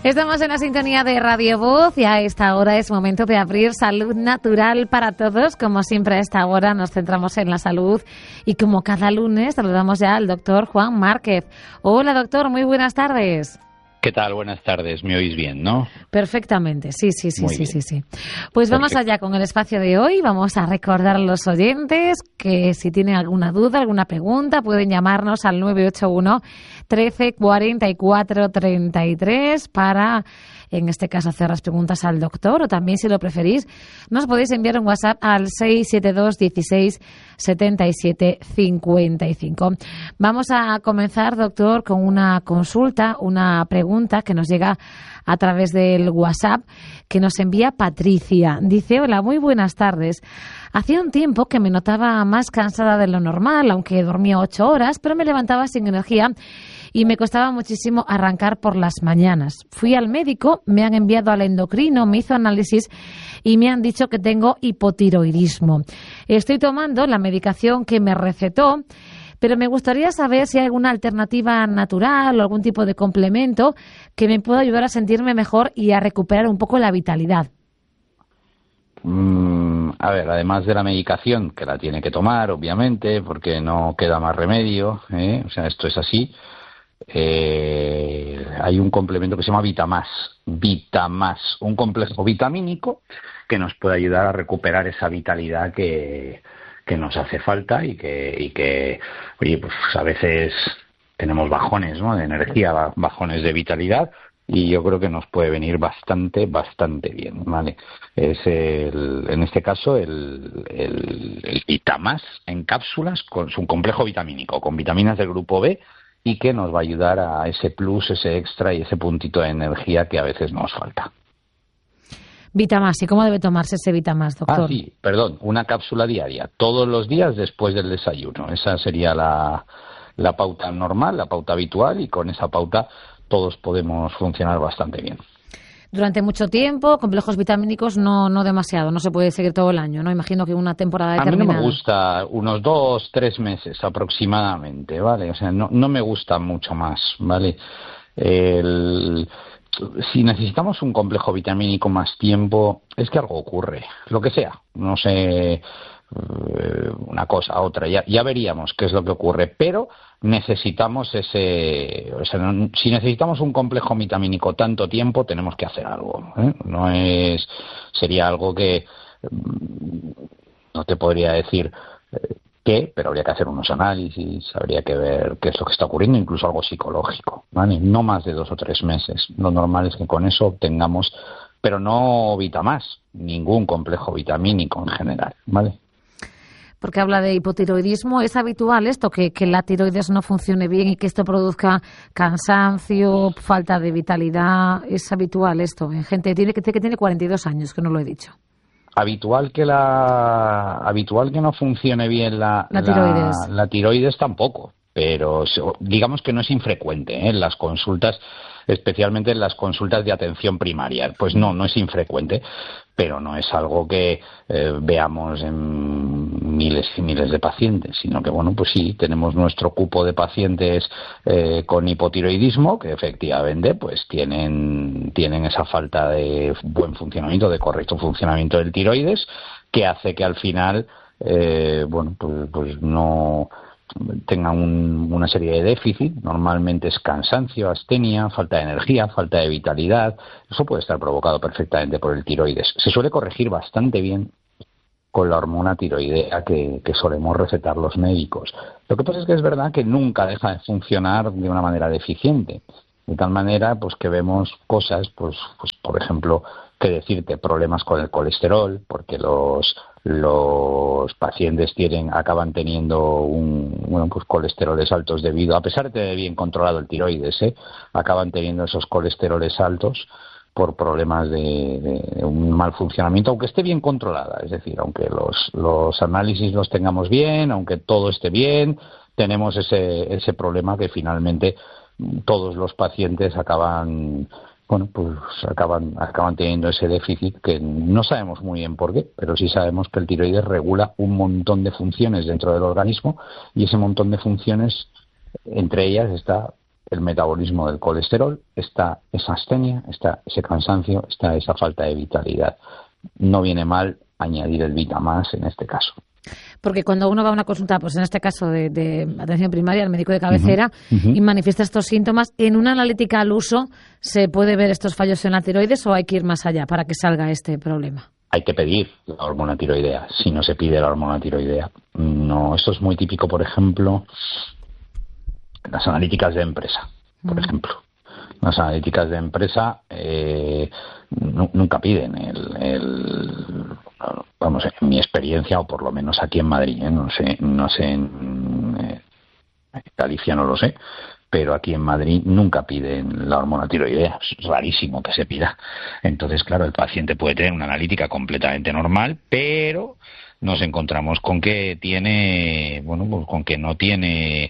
Estamos en la sintonía de Radio Voz y a esta hora es momento de abrir Salud Natural para Todos. Como siempre a esta hora nos centramos en la salud y como cada lunes saludamos ya al doctor Juan Márquez. Hola doctor, muy buenas tardes. ¿Qué tal? Buenas tardes. ¿Me oís bien, no? Perfectamente, sí. Muy bien. Pues vamos allá con el espacio de hoy. Vamos a recordar a los oyentes que si tienen alguna duda, alguna pregunta, pueden llamarnos al 981 13 44 33 para, en este caso, hacer las preguntas al doctor, o también, si lo preferís, nos podéis enviar un WhatsApp al 672 16 77 55. Vamos a comenzar, doctor, con una consulta, una pregunta que nos llega a través del WhatsApp que nos envía Patricia. Dice: hola, muy buenas tardes. Hacía un tiempo que me notaba más cansada de lo normal, aunque dormía 8 horas, pero me levantaba sin energía y me costaba muchísimo arrancar por las mañanas. Fui al médico, me han enviado al endocrino, me hizo análisis y me han dicho que tengo hipotiroidismo. Estoy tomando la medicación que me recetó, pero me gustaría saber si hay alguna alternativa natural o algún tipo de complemento que me pueda ayudar a sentirme mejor y a recuperar un poco la vitalidad. A ver, además de la medicación, que la tiene que tomar, obviamente, porque no queda más remedio, o sea, esto es así. Hay un complemento que se llama Vitamás, un complejo vitamínico que nos puede ayudar a recuperar esa vitalidad que nos hace falta y que oye, pues a veces tenemos bajones, ¿no?, de energía, bajones de vitalidad, y yo creo que nos puede venir bastante bien, ¿vale? Es en este caso el Vitamás en cápsulas, es un complejo vitamínico con vitaminas del grupo B, y que nos va a ayudar a ese plus, ese extra y ese puntito de energía que a veces nos falta. Vitamás, ¿y cómo debe tomarse ese Vitamás, doctor? Sí, perdón, una cápsula diaria, todos los días después del desayuno. Esa sería la pauta normal, la pauta habitual, y con esa pauta todos podemos funcionar bastante bien. Durante mucho tiempo, complejos vitamínicos no demasiado, no se puede seguir todo el año, ¿no? Imagino que una temporada determinada. A mí no me gusta, unos 2-3 meses aproximadamente, ¿vale? O sea, no me gusta mucho más, ¿vale? Si necesitamos un complejo vitamínico más tiempo, es que algo ocurre, lo que sea, no sé, una cosa, otra, ya veríamos qué es lo que ocurre, pero necesitamos si necesitamos un complejo vitamínico tanto tiempo, tenemos que hacer algo, ¿eh? Sería algo que no te podría decir qué, pero habría que hacer unos análisis, habría que ver qué es lo que está ocurriendo, incluso algo psicológico, ¿vale? No más de 2 o 3 meses. Lo normal es que con eso obtengamos, pero no Vitamás, ningún complejo vitamínico en general, ¿vale? Porque habla de hipotiroidismo. ¿Es habitual esto, que la tiroides no funcione bien y que esto produzca cansancio, falta de vitalidad? ¿Es habitual esto en gente que tiene 42 años, que no lo he dicho? Habitual que no funcione bien la tiroides tampoco, pero digamos que no es infrecuente, en las consultas, especialmente en las consultas de atención primaria. Pues no es infrecuente, pero no es algo que veamos en miles y miles de pacientes, sino que, bueno, pues sí, tenemos nuestro cupo de pacientes con hipotiroidismo que efectivamente pues tienen esa falta de buen funcionamiento, de correcto funcionamiento del tiroides, que hace que al final pues no tengan una serie de déficit. Normalmente es cansancio, astenia, falta de energía, falta de vitalidad. Eso puede estar provocado perfectamente por el tiroides. Se suele corregir bastante bien con la hormona tiroidea que solemos recetar los médicos. Lo que pasa es que es verdad que nunca deja de funcionar de una manera deficiente, de tal manera pues que vemos cosas, pues por ejemplo, que decirte, problemas con el colesterol, porque los pacientes acaban teniendo pues colesteroles altos debido, a pesar de tener bien controlado el tiroides, acaban teniendo esos colesteroles altos por problemas de un mal funcionamiento, aunque esté bien controlada, es decir, aunque los análisis los tengamos bien, aunque todo esté bien, tenemos ese problema que finalmente todos los pacientes acaban teniendo ese déficit, que no sabemos muy bien por qué, pero sí sabemos que el tiroides regula un montón de funciones dentro del organismo, y ese montón de funciones, entre ellas está el metabolismo del colesterol, está esa astenia, está ese cansancio, está esa falta de vitalidad. No viene mal añadir el Vitamas en este caso. Porque cuando uno va a una consulta, pues en este caso de atención primaria, al médico de cabecera, y manifiesta estos síntomas, ¿en una analítica al uso se puede ver estos fallos en la tiroides o hay que ir más allá para que salga este problema? Hay que pedir la hormona tiroidea. Si no se pide la hormona tiroidea, no. Esto es muy típico, por ejemplo, en las analíticas de empresa, por ejemplo. Las analíticas de empresa nunca piden vamos, en mi experiencia, o por lo menos aquí en Madrid, no sé en Galicia no lo sé, pero aquí en Madrid nunca piden la hormona tiroidea. Es rarísimo que se pida. Entonces, claro, el paciente puede tener una analítica completamente normal, pero nos encontramos con que tiene, bueno, pues con que no tiene,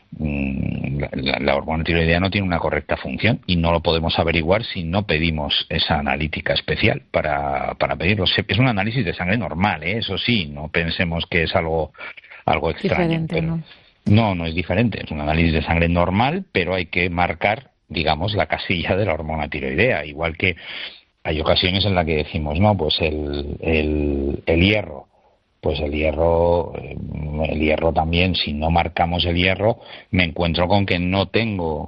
la hormona tiroidea no tiene una correcta función, y no lo podemos averiguar si no pedimos esa analítica especial para pedirlo. Es un análisis de sangre normal, eso sí, no pensemos que es algo extraño. Diferente, pero ¿no? No es diferente, es un análisis de sangre normal, pero hay que marcar, digamos, la casilla de la hormona tiroidea, igual que hay ocasiones en las que decimos, no, pues el hierro. Pues el hierro también, si no marcamos el hierro, me encuentro con que no tengo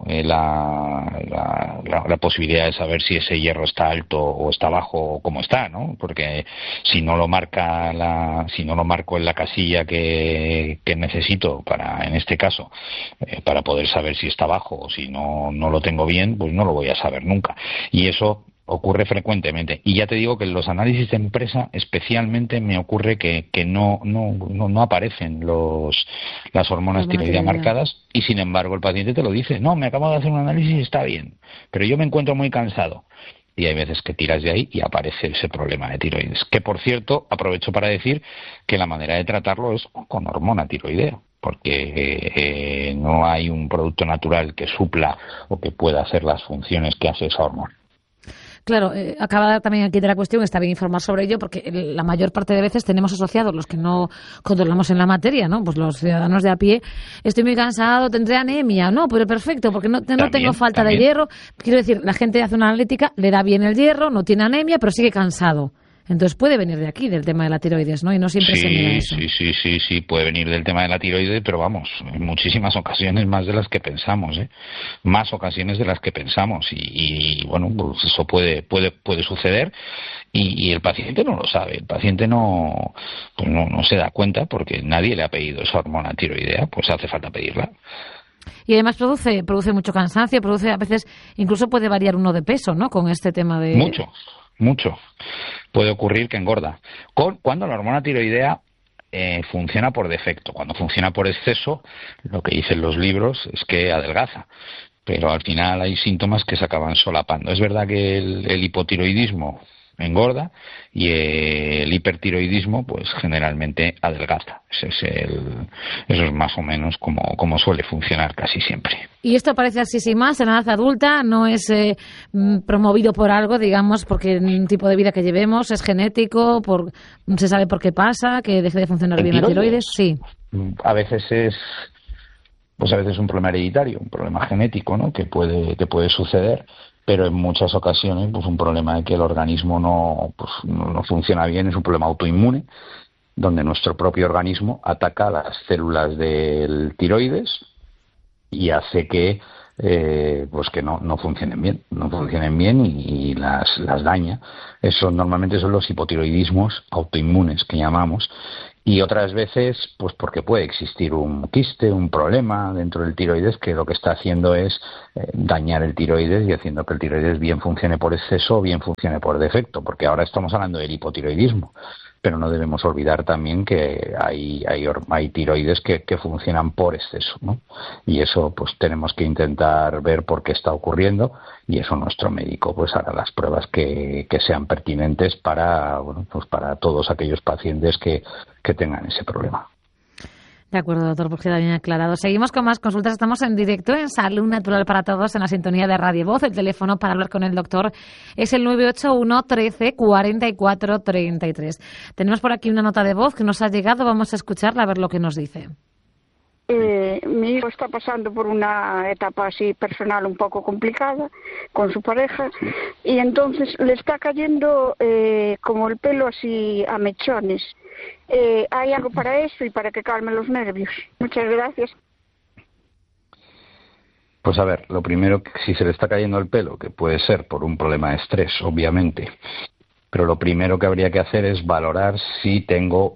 la posibilidad de saber si ese hierro está alto o está bajo o cómo está, ¿no? Porque si no lo marco en la casilla que necesito para, en este caso, para poder saber si está bajo, o si no lo tengo bien, pues no lo voy a saber nunca. Y eso ocurre frecuentemente, y ya te digo que en los análisis de empresa especialmente me ocurre que no aparecen las hormonas tiroidea marcadas, y sin embargo el paciente te lo dice, no, me acabo de hacer un análisis y está bien, pero yo me encuentro muy cansado. Y hay veces que tiras de ahí y aparece ese problema de tiroides, que por cierto aprovecho para decir que la manera de tratarlo es con hormona tiroidea, porque no hay un producto natural que supla o que pueda hacer las funciones que hace esa hormona. Claro, acaba también aquí de la cuestión, está bien informar sobre ello, porque la mayor parte de veces tenemos asociados los que no controlamos en la materia, ¿no? Pues los ciudadanos de a pie, estoy muy cansado, tendré anemia, no, pero perfecto, porque no tengo falta de hierro. Quiero decir, la gente hace una analítica, le da bien el hierro, no tiene anemia, pero sigue cansado. Entonces puede venir de aquí, del tema de la tiroides, ¿no? Y no siempre se mira eso. Sí, puede venir del tema de la tiroides, pero vamos, en muchísimas ocasiones más de las que pensamos, más ocasiones de las que pensamos, y bueno, pues eso puede suceder, y el paciente no lo sabe, el paciente no se da cuenta, porque nadie le ha pedido esa hormona tiroidea, pues hace falta pedirla. Y además produce mucho cansancio, a veces incluso puede variar uno de peso, ¿no? Con este tema de... Mucho. Puede ocurrir que engorda. Cuando la hormona tiroidea funciona por defecto. Cuando funciona por exceso, lo que dicen los libros es que adelgaza. Pero al final hay síntomas que se acaban solapando. Es verdad que el hipotiroidismo engorda, y el hipertiroidismo pues generalmente adelgaza. Eso es más o menos como suele funcionar casi siempre. Y esto aparece así sin más en la edad adulta, no es promovido por algo, digamos, porque un tipo de vida que llevemos es genético, se sabe por qué pasa, que deje de funcionar bien la tiroides. Sí. A veces es un problema hereditario, un problema genético, ¿no? que puede suceder, pero en muchas ocasiones pues un problema de que el organismo no funciona bien, es un problema autoinmune, donde nuestro propio organismo ataca las células del tiroides y hace que no funcionen bien y las daña. Eso normalmente son los hipotiroidismos autoinmunes que llamamos. Y otras veces, pues porque puede existir un quiste, un problema dentro del tiroides, que lo que está haciendo es dañar el tiroides y haciendo que el tiroides bien funcione por exceso o bien funcione por defecto, porque ahora estamos hablando del hipotiroidismo, pero no debemos olvidar también que hay tiroides que funcionan por exceso, ¿no? Y eso pues tenemos que intentar ver por qué está ocurriendo, y eso nuestro médico pues hará las pruebas que sean pertinentes para todos aquellos pacientes que tengan ese problema. De acuerdo, doctor, pues queda bien aclarado. Seguimos con más consultas. Estamos en directo en Salud Natural para Todos, en la sintonía de Radio Voz. El teléfono para hablar con el doctor es el 981 13 44 33. Tenemos por aquí una nota de voz que nos ha llegado. Vamos a escucharla, a ver lo que nos dice. Mi hijo está pasando por una etapa así personal un poco complicada con su pareja y entonces le está cayendo como el pelo así a mechones. ¿Hay algo para eso y para que calme los nervios? Muchas gracias. Pues a ver, lo primero, si se le está cayendo el pelo, que puede ser por un problema de estrés, obviamente, pero lo primero que habría que hacer es valorar si tengo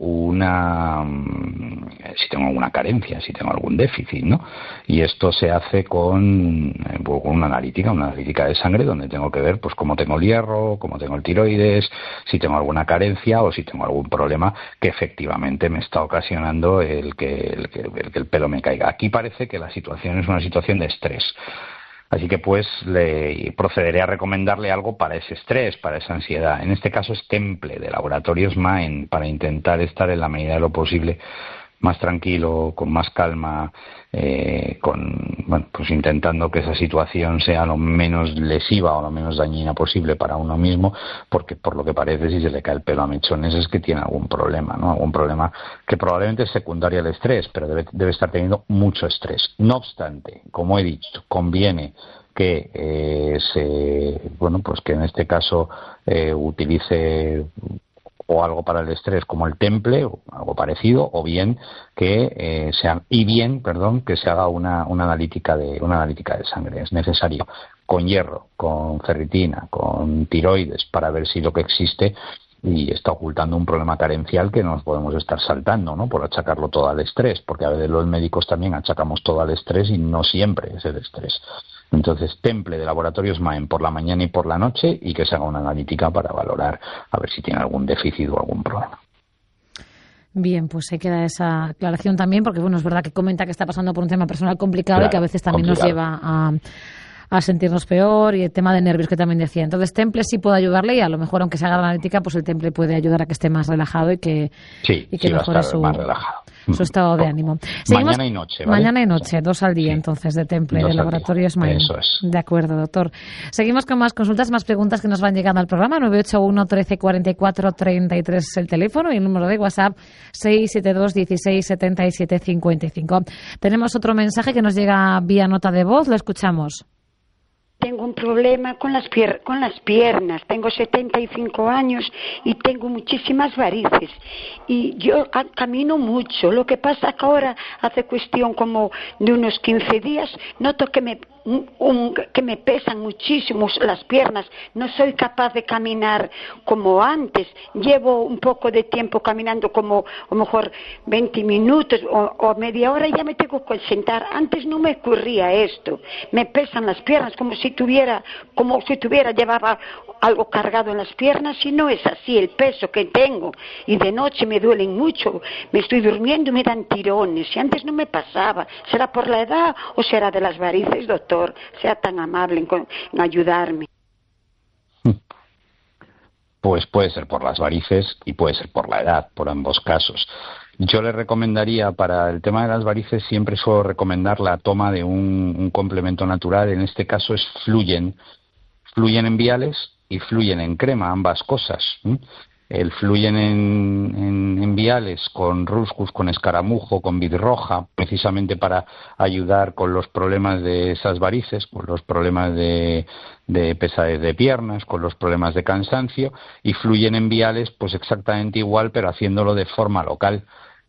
alguna carencia, si tengo algún déficit, ¿no? Y esto se hace con una analítica de sangre, donde tengo que ver pues cómo tengo el hierro, cómo tengo el tiroides, si tengo alguna carencia o si tengo algún problema que efectivamente me está ocasionando el que el pelo me caiga. Aquí parece que la situación es una situación de estrés. Así que pues le procederé a recomendarle algo para ese estrés, para esa ansiedad. En este caso es Temple de Laboratorios Maen, para intentar estar en la medida de lo posible más tranquilo, con más calma, pues intentando que esa situación sea lo menos lesiva o lo menos dañina posible para uno mismo, porque por lo que parece, si se le cae el pelo a mechones es que tiene algún problema, ¿no? Algún problema que probablemente es secundario al estrés, pero debe estar teniendo mucho estrés. No obstante, como he dicho, conviene que que en este caso utilice o algo para el estrés como el Temple o algo parecido, o bien que se haga una analítica de sangre. Es necesario con hierro, con ferritina, con tiroides, para ver si lo que existe y está ocultando un problema carencial que nos podemos estar saltando, ¿no? Por achacarlo todo al estrés, porque a veces los médicos también achacamos todo al estrés y no siempre es el estrés. Entonces, Temple de Laboratorios Maen por la mañana y por la noche, y que se haga una analítica para valorar a ver si tiene algún déficit o algún problema. Bien, pues se queda esa aclaración también, porque bueno, es verdad que comenta que está pasando por un tema personal complicado, y que a veces también nos lleva a sentirnos peor, y el tema de nervios que también decía. Entonces, Temple sí puede ayudarle, y a lo mejor, aunque se haga la analítica, pues el Temple puede ayudar a que esté más relajado y que mejore su estado de ánimo. Seguimos, mañana y noche, ¿vale? Mañana y noche, 2 al día, entonces, de Temple, de Laboratorios Maen. Eso es. De acuerdo, doctor. Seguimos con más consultas, más preguntas que nos van llegando al programa. 981 13 44 33 es el teléfono, y el número de WhatsApp 672 16 77 55. Tenemos otro mensaje que nos llega vía nota de voz, lo escuchamos. Tengo un problema con las piernas. Tengo 75 años y tengo muchísimas varices. Y yo camino mucho. Lo que pasa que ahora, hace cuestión como de unos 15 días, noto que me pesan muchísimo las piernas. No soy capaz de caminar como antes. Llevo un poco de tiempo caminando, como a lo mejor 20 minutos o media hora, y ya me tengo que sentar. Antes no me ocurría esto. Me pesan las piernas como si llevaba algo cargado en las piernas, y no es así el peso que tengo. Y de noche me duelen mucho. Me estoy durmiendo y me dan tirones. Y antes no me pasaba. ¿Será por la edad o será de las varices, doctor? Sea tan amable en ayudarme. Pues puede ser por las varices y puede ser por la edad, por ambos casos. Yo le recomendaría, para el tema de las varices, siempre suelo recomendar la toma de un complemento natural. En este caso es Fluyen en viales y Fluyen en crema, ambas cosas. El Fluyen en viales con Ruscus, con escaramujo, con vid roja, precisamente para ayudar con los problemas de esas varices, con los problemas de pesadez de piernas, con los problemas de cansancio, y Fluyen en viales pues exactamente igual, pero haciéndolo de forma local.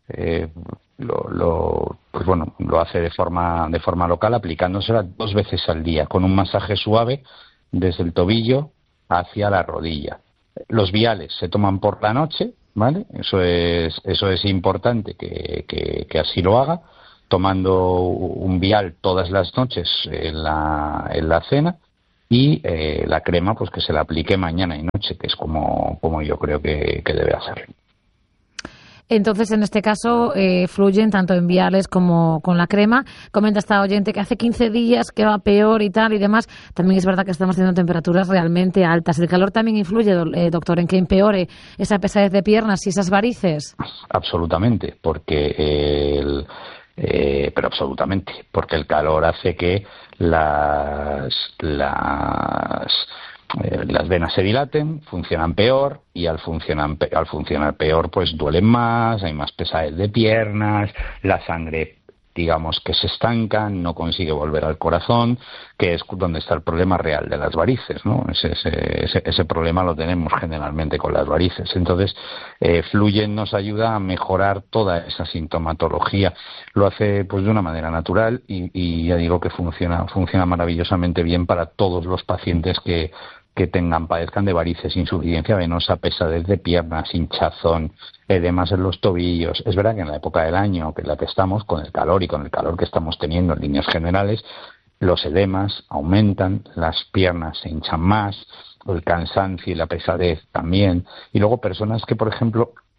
Lo hace de forma local, aplicándosela 2 veces al día, con un masaje suave desde el tobillo hacia la rodilla. Los viales se toman por la noche, ¿vale? Eso es importante que así lo haga, tomando un vial todas las noches en la cena, y la crema pues que se la aplique mañana y noche, que es como yo creo que debe hacerlo. Entonces, en este caso, Fluyen tanto en viales como con la crema. Comenta esta oyente que hace 15 días que va peor y tal y demás. También es verdad que estamos teniendo temperaturas realmente altas. ¿El calor también influye, doctor, en que empeore esa pesadez de piernas y esas varices? Absolutamente, porque el calor hace que las venas se dilaten, funcionan peor, y al funcionar peor pues duelen más, hay más pesadez de piernas, la sangre digamos que se estancan, no consigue volver al corazón, que es donde está el problema real de las varices, ¿no? Ese problema lo tenemos generalmente con las varices. Entonces, Fluyen nos ayuda a mejorar toda esa sintomatología. Lo hace pues de una manera natural y ya digo que funciona maravillosamente bien para todos los pacientes que padezcan de varices, insuficiencia venosa, pesadez de piernas, hinchazón, edemas en los tobillos. Es verdad que en la época del año que la que estamos, con el calor que estamos teniendo en líneas generales, los edemas aumentan, las piernas se hinchan más, el cansancio y la pesadez también. Y luego personas que, por ejemplo,